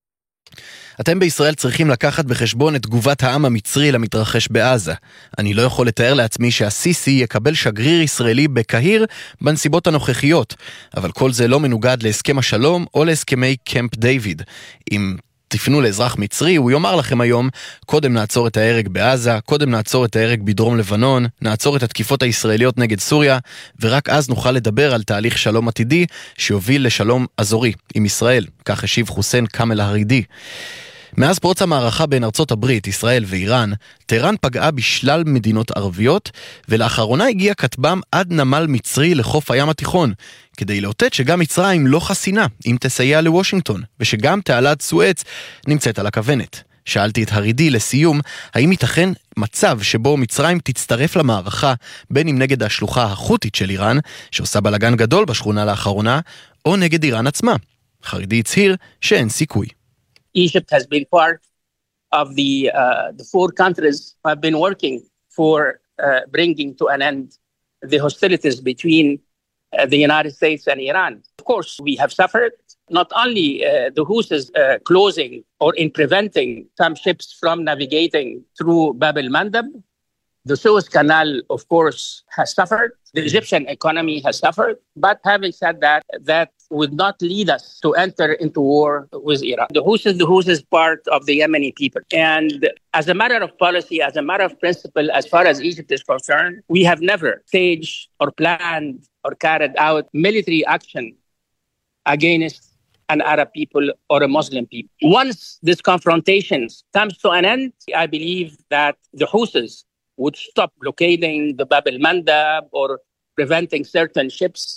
אתם בישראל צריכים לקחת בחשבון את תגובת העם המצרי למתרחש בעזה. אני לא יכול לתאר לעצמי שהסיסי יקבל שגריר ישראלי בקהיר בנסיבות הנוכחיות, אבל כל זה לא מנוגד להסכם השלום או להסכמי קמפ דיוויד. אם תפנו לאזרח מצרי, הוא יאמר לכם היום, קודם נעצור את ההרג בעזה, קודם נעצור את ההרג בדרום לבנון, נעצור את התקיפות הישראליות נגד סוריה, ורק אז נוכל לדבר על תהליך שלום עתידי שיוביל לשלום אזורי עם ישראל. כך השיב חוסיין כאמל הרידי. מאז פרוץ המערכה בין ארצות הברית, ישראל ואיראן, טהרן פגעה בשלל מדינות ערביות, ולאחרונה הגיע כטב"ם עד נמל מצרי לחוף הים התיכון, כדי לאותת שגם מצרים לא חסינה אם תסייע לוושינגטון, ושגם תעלת סואץ נמצאת על הכוונת. שאלתי את הרידי לסיום, האם ייתכן מצב שבו מצרים תצטרף למערכה, בין אם נגד השלוחה החותית של איראן, שעושה בלגן גדול בשכונה לאחרונה, או נגד איראן עצמה. הרידי הצהיר שאין סיכוי. Egypt has been part of the uh, the four countries who have been working for uh, bringing to an end the hostilities between uh, the United States and Iran. Of course, we have suffered not only uh, the Houthis uh, closing or in preventing some ships from navigating through Bab el-Mandab. The Suez Canal, of course, has suffered. The Egyptian economy has suffered. But having said that, that would not lead us to enter into war with Iran. The Houthis, the Houthis is part of the Yemeni people. And as a matter of policy, as a matter of principle, as far as Egypt is concerned, we have never staged or planned or carried out military action against an Arab people or a Muslim people. Once this confrontation comes to an end, I believe that the Houthis would stop blockading the Bab el-Mandab or preventing certain ships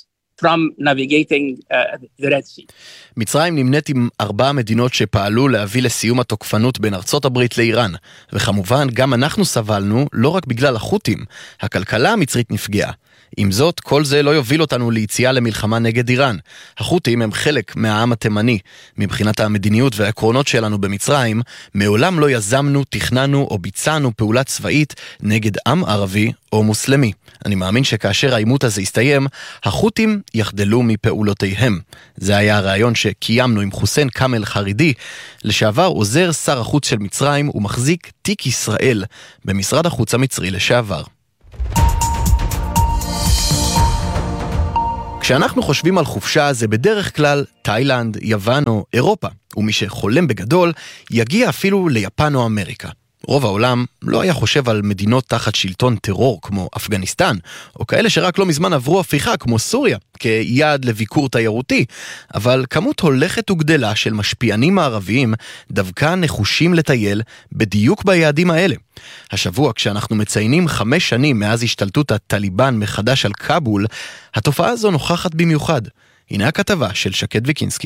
from navigating uh, the Red Sea. מצרים נמנית עם ארבע מדינות שפעלו להביא לסיום התוקפנות בין ארצות הברית לאיראן, וכמובן גם אנחנו סבלנו לא רק בגלל החות'ים, הכלכלה המצרית נפגעה. עם זאת, כל זה לא יוביל אותנו ליציאה למלחמה נגד איראן. החות'ים הם חלק מהעם התימני. מבחינת המדיניות והעקרונות שלנו במצרים, מעולם לא יזמנו, תכננו או ביצענו פעולה צבאית נגד עם ערבי או מוסלמי. אני מאמין שכאשר העימות הזה יסתיים, החות'ים יחדלו מפעולותיהם. זה היה הרעיון שקיימנו עם חוסיין כאמל חרידי, לשעבר עוזר שר החוץ של מצרים ומחזיק תיק ישראל במשרד החוץ המצרי לשעבר. כשאנחנו חושבים על חופשה זה בדרך כלל תאילנד, יוון או אירופה, ומי שחולם בגדול יגיע אפילו ליפן או אמריקה. רוב העולם לא היה חושב על מדינות תחת שלטון טרור כמו אפגניסטן, או כאלה שרק לא מזמן עברו הפיכה כמו סוריה, כיעד לביקור תיירותי, אבל כמות הולכת וגדלה של משפיענים הערביים דווקא נחושים לטייל בדיוק ביעדים האלה. השבוע כשאנחנו מציינים חמש שנים מאז השתלטות הטליבן מחדש על קאבול, התופעה הזו נוכחת במיוחד. הנה הכתבה של שקד ויקינסקי.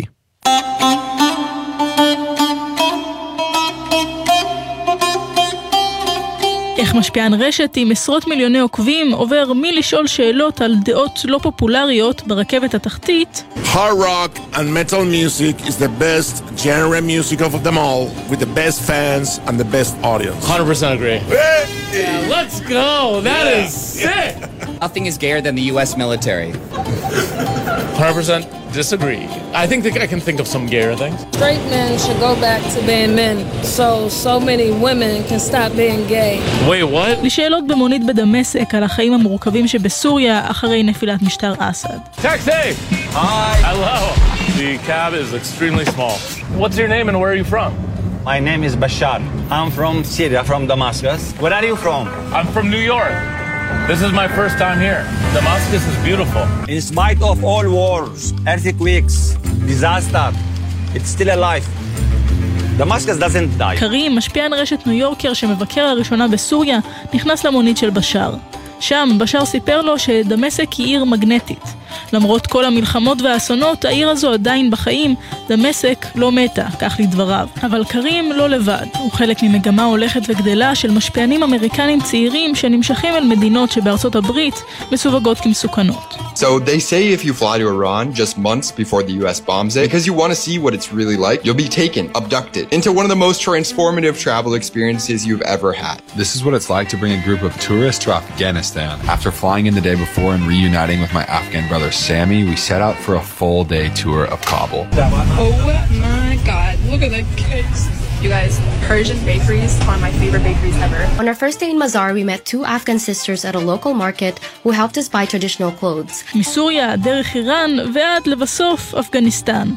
איך משפיען רשת עם עשרות מיליוני עוקבים עובר מלשאול שאלות על דעות לא פופולריות ברכבת התחתית. Hard rock and metal music is the best genre music of them all, with the best fans and the best audience. one hundred percent agree. Yeah, let's go. That yeah. is sick. Nothing is gayer than the U S military. one hundred percent disagree. I think that I can think of some gayer things. Straight men should go back to being men, so so many women can stop being gay. Wait, what? לשאלות במונית בדמשק על החיים המורכבים שבסוריה אחרי נפילת משטר אסד. Taxi! Hi! Hello! The cab is extremely small. What's your name and where are you from? My name is Bashar. I'm from Syria, from Damascus. Where are you from? I'm from New York. This is my first time here. Damascus is beautiful. In spite of all wars, earthquakes, disaster, it's still alive. Damascus doesn't die. קרים, משפיען רשת ניו יורקר שמבקר לראשונה בסוריה, נכנס למונית של בשאר. שם בשאר סיפר לו שדמשק היא עיר מגנטית. למרות כל המלחמות והאסונות, העיר הזו עדיין בחיים, דמשק לא מתה, כך לדבריו. אבל קרים לא לבד, הוא חלק ממגמה הולכת וגדלה של משפיענים אמריקנים צעירים שנמשכים אל מדינות שבארצות הברית מסווגות כמסוכנות. So they say if you fly to Iran just months before the U S bombs it, because you want to see what it's really like, you'll be taken, abducted, into one of the most transformative travel experiences you've ever had. This is what it's like to bring a group of tourists to Afghanistan. After flying in the day before and reuniting with my Afghan brother Sammy, we set out for a full day tour of Kabul. Oh my God, look at the kids. You guys, Persian bakeries are my favorite bakeries ever. On our first day in Mazar, we met two Afghan sisters at a local market who helped us buy traditional clothes. מסוריה, דרך איראן ועד לבסוף אפגניסטן.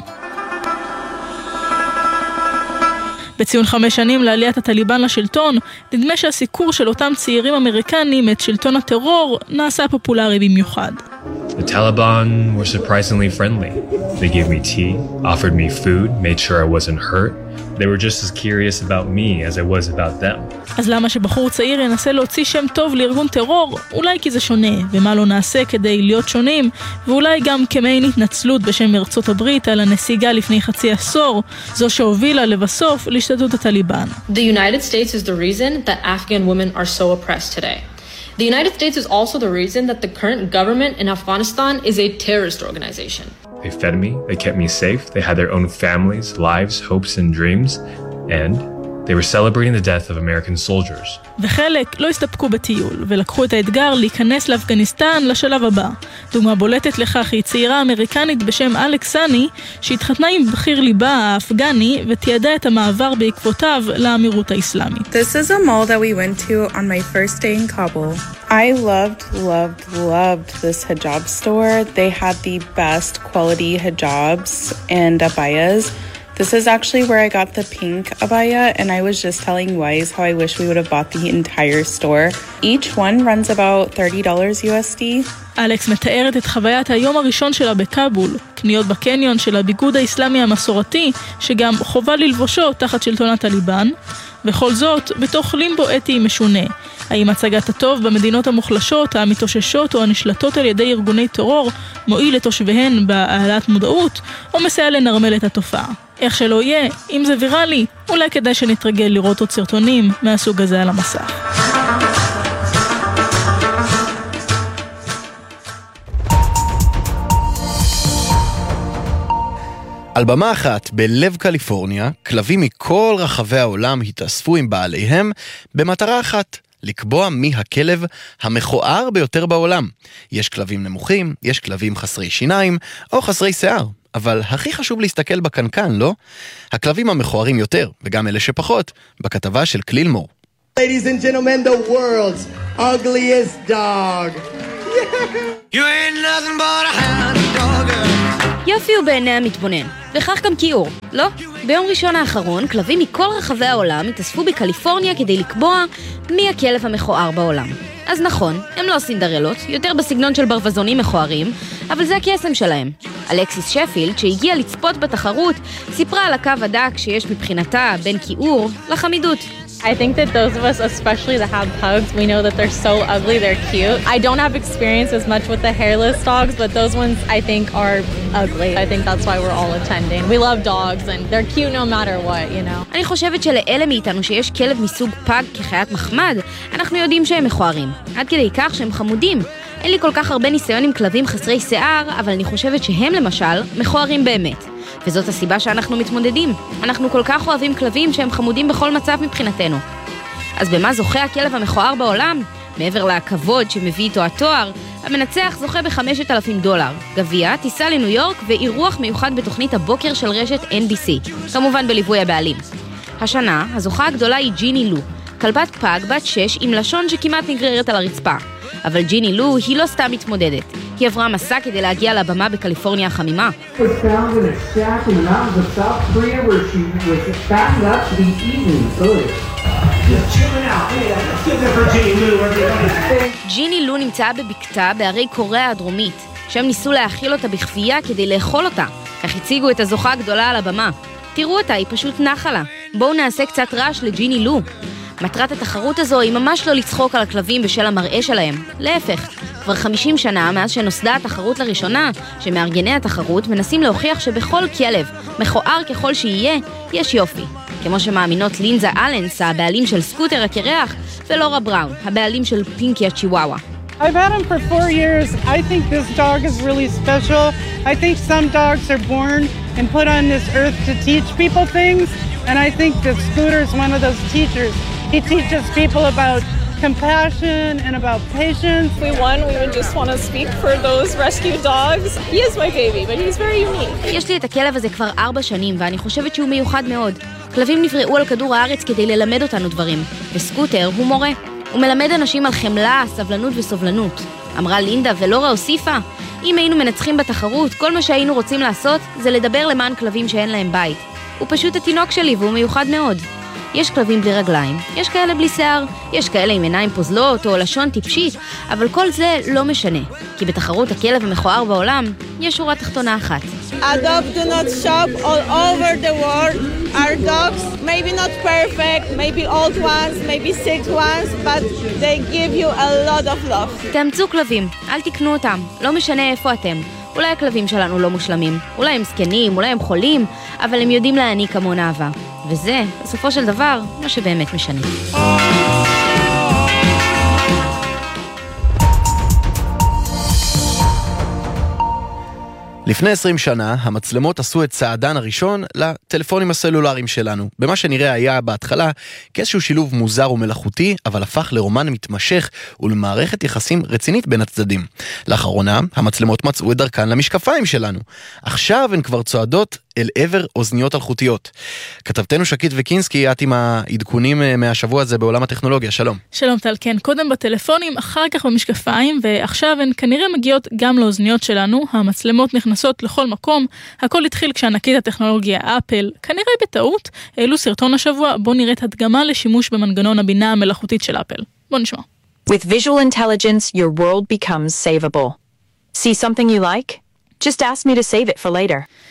בציון חמש שנים לעליית הטליבן לשלטון, נדמה שהסיקור של אותם צעירים אמריקנים את שלטון הטרור נעשה פופולרי במיוחד. The Taliban were surprisingly friendly. They gave me tea, offered me food, made sure I wasn't hurt. They were just as curious about me as I was about them. אז למה שבחור צעיר ינסה להוציא שם טוב לארגון טרור? אולי כי זה שונה, ומה לא נעשה כדי להיות שונים, ואולי גם כמעין התנצלות בשם ארצות הברית על הנסיגה לפני חצי עשור, זו שהובילה לבסוף להשתלטות הטליבן. The United States is the reason that Afghan women are so oppressed today. The United States is also the reason that the current government in Afghanistan is a terrorist organization. They fed me, they kept me safe, they had their own families, lives, hopes and dreams, and they were celebrating the death of American soldiers. וחלק לא הסתפקו בטיול, ולקחו את האתגר להיכנס לאפגניסטן לשלב הבא. דוגמה בולטת לכך היא צעירה אמריקנית בשם אלכס סני, שהתחתנה עם בכיר ליבה האפגני, ותיעדה את המעבר בעקבותיו לאמירות האסלאמית. This is a mall that we went to on my first day in Kabul. I loved, loved, loved this hijab store. They had the best quality hijabs and abayas. This is actually where I got the pink abaya, and I was just telling Wise how I wish we would have bought the entire store. Each one runs about thirty dollars U S D. אלכס מתארת את חוויית היום הראשון שלה בקאבול, קניות בקניון של הביגוד האסלאמי המסורתי, שגם חובה ללבושו תחת שלטון הטליבן, וכל זאת בתוך לימבו אתי משונה. האם הצגת הטוב במדינות המוחלשות, המתאוששות או הנשלטות על ידי ארגוני טרור מועיל לתושביהן בהעלאת מודעות, או מסייע לנרמל את התופעה? איך שלא יהיה, אם זה ויראלי, אולי כדאי שנתרגל לראות עוד סרטונים מהסוג הזה על המסך. על במה אחת בלב קליפורניה, כלבים מכל רחבי העולם התאספו עם בעליהם במטרה אחת, לקבוע מי הכלב המכוער ביותר בעולם. יש כלבים נמוכים, יש כלבים חסרי שיניים או חסרי שיער, אבל הכי חשוב להסתכל בקנקן, לא? הכלבים המכוערים יותר, וגם אלה שפחות, בכתבה של קלילמור. Ladies and gentlemen, the world's ugliest dog. You ain't nothing but a hound dog. יופי הוא בעיני המתבונן, וכך גם כיעור, לא? ביום ראשון האחרון, כלבים מכל רחבי העולם התאספו בקליפורניה כדי לקבוע מי הכלב המכוער בעולם. אז נכון, הם לא סינדרלות, יותר בסגנון של ברווזונים מכוערים, אבל זה הקסם שלהם. אלכסיס שפילד, שהגיע לצפות בתחרות, סיפרה על הקו הדק שיש מבחינתה בין כיעור לחמידות. I think that those of us, especially that have pugs, we know that they're so ugly, they're cute. I don't have experience as much with the hairless dogs, but those ones I think are ugly. I think that's why we're all attending. We love dogs and they're cute no matter what, you know. אני חושבת שלאלה מאיתנו שיש כלב מסוג פג כחיית מחמד, אנחנו יודעים שהם מכוערים. עד כדי כך שהם חמודים. אין לי כל כך הרבה ניסיון עם כלבים חסרי שיער, אבל אני חושבת שהם למשל מכוערים באמת. וזאת הסיבה שאנחנו מתמודדים. אנחנו כל כך אוהבים כלבים שהם חמודים בכל מצב מבחינתנו. אז במה זוכה הכלב המכוער בעולם? מעבר לכבוד שמביא איתו התואר, המנצח זוכה ב-חמשת אלפים דולר. גביע, טיסה לניו יורק ואירוח מיוחד בתוכנית הבוקר של רשת אן בי סי, כמובן בליווי הבעלים. השנה, הזוכה הגדולה היא ג'יני לו, כלבת פג בת שש עם לשון שכמעט נגררת על הרצפה. אבל ג'יני לו היא לא סתם מתמודדת. היא עברה מסע כדי להגיע לבמה בקליפורניה החמימה. ג'יני לו נמצאה בבקתה בערי קוריאה הדרומית, שם ניסו להאכיל אותה בכפייה כדי לאכול אותה. כך הציגו את הזוכה הגדולה על הבמה. תראו אותה, היא פשוט נחלה. בואו נעשה קצת רעש לג'יני לו. מטרת התחרות הזו היא ממש לא לצחוק על הכלבים בשל המראה שלהם. להפך, כבר חמישים שנה מאז שנוסדה התחרות לראשונה, שמארגני התחרות מנסים להוכיח שבכל כלב, מכוער ככל שיהיה, יש יופי. כמו שמאמינות לינזה אלנס, הבעלים של סקוטר הקרח, ולורה בראון, הבעלים של פינקי הצ'יוואווה. I've had him for four years. I think this dog is really special. I think some dogs are born and put on this earth to teach people things, and I think that Scooter is one of those teachers. He teaches people about compassion and about patience. We won. We would just want to speak for those rescue dogs. He is my baby, but he's very unique. יש לי את הכלב הזה כבר ארבע שנים, ואני חושבת שהוא מיוחד מאוד. כלבים נבראו על כדור הארץ כדי ללמד אותנו דברים, וסקוטר הוא מורה. הוא מלמד אנשים על חמלה, סבלנות וסובלנות. אמרה לינדה ולורה הוסיפה, אם היינו מנצחים בתחרות, כל מה שהיינו רוצים לעשות זה לדבר למען כלבים שאין להם בית. הוא פשוט התינוק שלי והוא מיוחד מאוד. יש כלבים בלי רגליים, יש כאלה בלי שיער, יש כאלה עם עיניים פוזלות או לשון טיפשית, אבל כל זה לא משנה, כי בתחרות הכלב המכוער בעולם יש שורה תחתונה אחת. Adopt do not shop all over the world. Our dogs, maybe not perfect, maybe old ones, maybe sick ones, but they give you a lot of love. תאמצו כלבים, אל תקנו אותם, לא משנה איפה אתם. אולי הכלבים שלנו לא מושלמים, אולי הם זקנים, אולי הם חולים, אבל הם יודעים להעניק המון אהבה. וזה, בסופו של דבר, מה שבאמת משנה. לפני עשרים שנה, המצלמות עשו את צעדן הראשון לטלפונים הסלולריים שלנו. במה שנראה היה בהתחלה כאיזשהו שילוב מוזר ומלאכותי, אבל הפך לרומן מתמשך ולמערכת יחסים רצינית בין הצדדים. לאחרונה, המצלמות מצאו את דרכן למשקפיים שלנו. עכשיו הן כבר צועדות אל עבר אוזניות אלחוטיות. כתבתנו שקית וקינסקי, את עם העדכונים מהשבוע הזה בעולם הטכנולוגיה. שלום. שלום טל, כן, קודם בטלפונים, אחר כך במשקפיים, ועכשיו הן כנראה מגיעות גם לאוזניות שלנו. המצלמות נכנסות לכל מקום. הכל התחיל כשענקית הטכנולוגיה אפל, כנראה בטעות, העלו סרטון השבוע, בוא נראית הדגמה לשימוש במנגנון הבינה המלאכותית של אפל. בוא נשמע. With visual intelligence, your world becomes savable. See something you like? Just ask me to save it for later.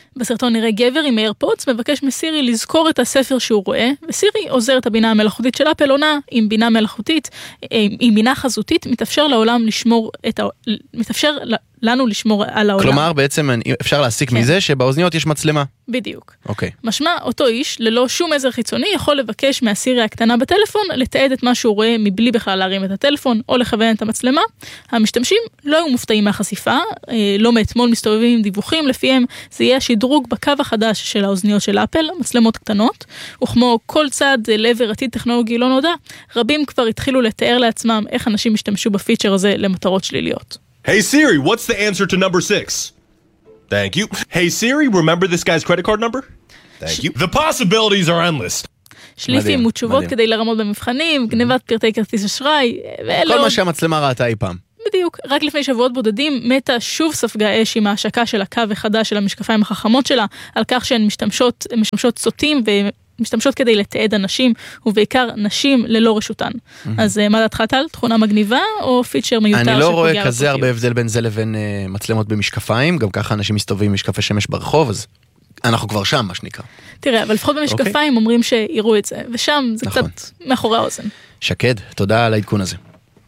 בסרטון נראה גבר עם איירפודס מבקש מסירי לזכור את הספר שהוא רואה, וסירי עוזרת הבינה המלאכותית של אפל עונה עם בינה מלאכותית, עם בינה חזותית, מתאפשר לעולם לשמור את ה... מתאפשר לנו לשמור על העולם. כלומר, בעצם אפשר להסיק מזה שבאוזניות יש מצלמה. בדיוק. אוקיי. משמע, אותו איש, ללא שום עזר חיצוני, יכול לבקש מהסירי הקטנה בטלפון, לתעד את מה שהוא רואה מבלי בכלל להרים את הטלפון, או לכוון את המצלמה. המשתמשים לא היו מופתעים מהחשיפה, לא מאתמול מסתובבים עם דיווחים, לפיהם זה יהיה שדרוג בקו החדש של האוזניות של אפל, מצלמות קטנות, וכמו כל צעד לעבר עתיד טכנולוגי לא נודע, רבים כבר התחילו לתאר לעצמם איך אנשים השתמשו בפיצ'ר הזה למטרות שליליות. Hey Siri, what's the answer to number six? Thank you. Hey Siri, remember this guy's credit card number? Thank you. The possibilities are endless. שליפים ותשובות כדי לרמות במבחנים, גנבת פרטי כרטיס אשראי, כל מה שהמצלמה ראתה אי פעם. בדיוק, רק לפני שבועות בודדים, מטה שוב ספגה אש עם ההשקה של הקו החדש של המשקפיים החכמות שלה, על כך שהן משתמשות, משתמשות סוטים ומשתמשות כדי לתעד אנשים, ובעיקר נשים ללא רשותן. אז מה דעתך טל? תכונה מגניבה או פיצ'ר מיותר? אני לא רואה כזה הרבה הבדל בין זה לבין מצלמות במשקפיים, גם ככה אנשים מסתובבים עם משקפי שמש ברחוב, אז אנחנו כבר שם, מה שנקרא. תראה, אבל לפחות במשקפיים אומרים שיראו את זה, ושם זה קצת מאחורי האוזן. שקד, תודה על העדכון הזה.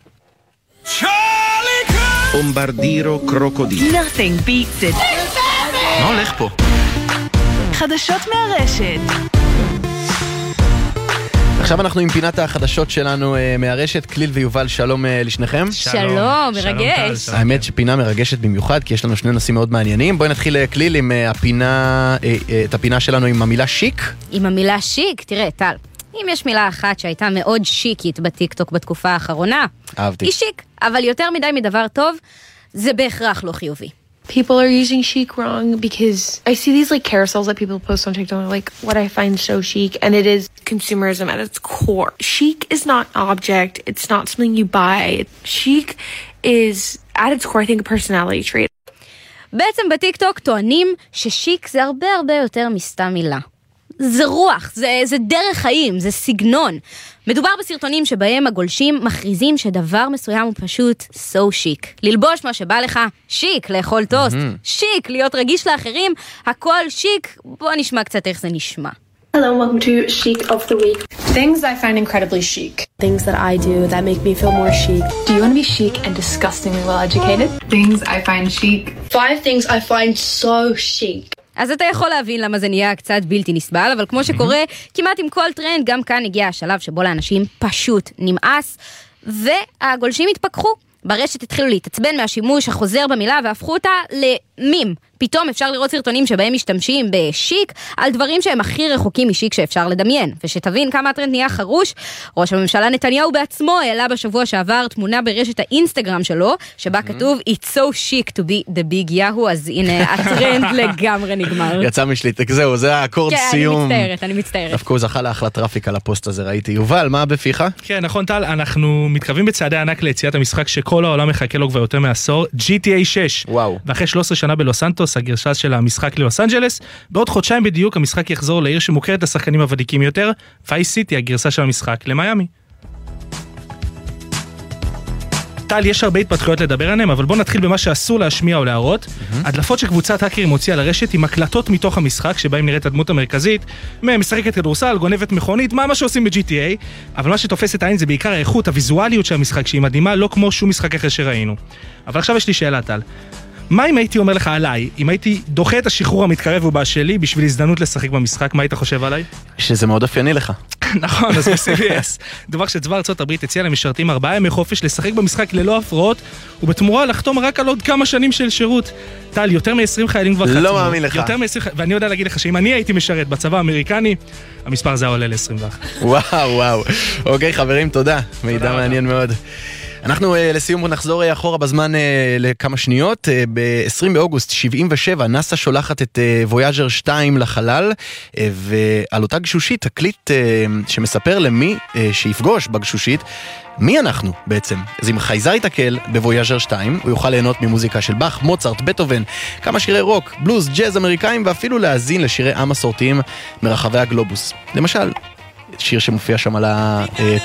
בומברדירו קרוקודיל. Nothing beats it. מה הולך פה? חדשות מהרשת. עכשיו אנחנו עם פינת החדשות שלנו מהרשת. כליל ויובל, שלום לשניכם. שלום, מרגש. האמת שפינה מרגשת במיוחד, כי יש לנו שני נושאים מאוד מעניינים. בואי נתחיל כליל עם הפינה, את הפינה שלנו עם המילה שיק. עם המילה שיק, תראה, טל. אם יש מילה אחת שהייתה מאוד שיקית בטיקטוק בתקופה האחרונה, אהבתי. היא שיק, אבל יותר מדי מדבר טוב, זה בהכרח לא חיובי. People are using chic wrong because I see these like carousels that people post on TikTok like what I find so chic, and it is consumerism at its core. Chic is not an object, it's not something you buy. Chic is at its core I think a personality trait. בעצם בטיקטוק טוענים ששיק זה הרבה הרבה יותר מסתם מילה. זה רוח, זה, זה דרך חיים, זה סגנון. מדובר בסרטונים שבהם הגולשים מכריזים שדבר מסוים הוא פשוט so chic. ללבוש מה שבא לך, שיק, לאכול טוסט, mm-hmm. שיק, להיות רגיש לאחרים, הכל שיק. בוא נשמע קצת איך זה נשמע. Hello, welcome to Chic of the Week. Things I find incredibly chic. Things that I do that make me feel more chic. Do you want to be chic and disgustingly well educated? Things I find chic. Five things I find so chic. אז אתה יכול להבין למה זה נהיה קצת בלתי נסבל, אבל כמו שקורה, כמעט עם כל טרנד, גם כאן הגיע השלב שבו לאנשים פשוט נמאס, והגולשים התפכחו. ברשת התחילו להתעצבן מהשימוש החוזר במילה, והפכו אותה למים. פתאום אפשר לראות סרטונים שבהם משתמשים בשיק, על דברים שהם הכי רחוקים משיק שאפשר לדמיין. ושתבין כמה הטרנד נהיה חרוש, ראש הממשלה נתניהו בעצמו העלה בשבוע שעבר תמונה ברשת האינסטגרם שלו, שבה כתוב, It's so chic to be the big Yahoo, אז הנה, הטרנד לגמרי נגמר. יצא משליטה, זהו, זה האקורד סיום. כן, אני מצטערת, אני מצטערת. דווקא הוא זכה לאחלת טראפיק על הפוסט הזה, ראיתי. יובל, מה בפיך? כן, נכון טל, אנחנו מתקרבים בצעדי ענק ליציאת המשחק שכל העולם מחכה לו כבר יותר מעשור, ג'י טי איי שש. וואו. ואחרי שלוש עשרה שנה בלוס סנטוס, הגרשה של המשחק ללוס אנג'לס, בעוד חודשיים בדיוק המשחק יחזור לעיר שמוכרת לשחקנים הוותיקים יותר, וייס סיטי, הגרסה של המשחק למיימי. טל, יש הרבה התפתחויות לדבר עליהם, אבל בוא נתחיל במה שאסור להשמיע או להראות. הדלפות שקבוצת האקרים הוציאה לרשת עם הקלטות מתוך המשחק, שבהם נראית הדמות המרכזית, משחקת כדורסל, גונבת מכונית, מה מה שעושים ב-ג'י טי איי, אבל מה שתופס את העין זה בעיקר האיכות, הוויזואליות של המשחק, שהיא מדהימה, לא כמו שום משחק אחר שראינו. אבל עכשיו יש לי שאלה, טל. מה אם הייתי אומר לך עליי, אם הייתי דוחה את השחרור המתקרב ובא שלי בשביל הזדמנות לשחק במשחק, מה היית חושב עליי? שזה מאוד אופייני לך. נכון, אז ב-סי בי אס. דובר שצבא ארצות הברית הציע למשרתים ארבעה ימי חופש לשחק במשחק ללא הפרעות, ובתמורה לחתום רק על עוד כמה שנים של שירות. טל, יותר מ-עשרים חיילים כבר חצו. לא מאמין לך. יותר מ-עשרים, ואני יודע להגיד לך שאם אני הייתי משרת בצבא האמריקני, המספר זה עולה ל-עשרים ואחת. וואו, וואו. אוקיי, חברים, תודה. מידע מעניין מאוד. אנחנו לסיום נחזור אחורה בזמן לכמה שניות. ב-עשרים באוגוסט שבעים ושבע נאסא שולחת את וויאג'ר שתיים לחלל, ועל אותה גשושית תקליט שמספר למי שיפגוש בגשושית מי אנחנו בעצם. אז אם חייזר יתקל בוויאג'ר שתיים, הוא יוכל ליהנות ממוזיקה של באך, מוצרט, בטהובן, כמה שירי רוק, בלוז, ג'אז אמריקאים, ואפילו להאזין לשירי עם מסורתיים מרחבי הגלובוס. למשל, שיר שמופיע שם על ה...